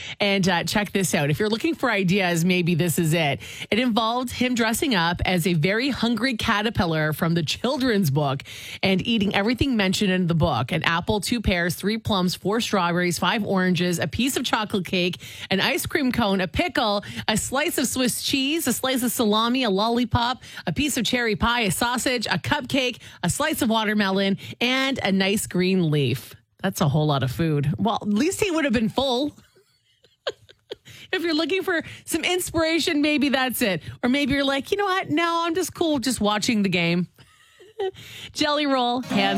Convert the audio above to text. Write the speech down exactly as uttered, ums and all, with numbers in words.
And uh, check this out. If you're looking for ideas, maybe this is it. It involved him dressing up as a very hungry caterpillar from the children's book and eating everything mentioned in the book: an apple, two pears, three plums, four strawberries, five oranges, a piece of chocolate cake, an ice cream cone, a pickle, a slice of Swiss cheese, a slice of salami, a lollipop, a piece of cherry pie, a sausage, a cupcake, a slice of watermelon, and a nice green leaf. That's a whole lot of food. Well, at least he would have been full. If you're looking for some inspiration, maybe that's it. Or maybe you're like, you know what? No, I'm just cool just watching the game. Jelly roll, hands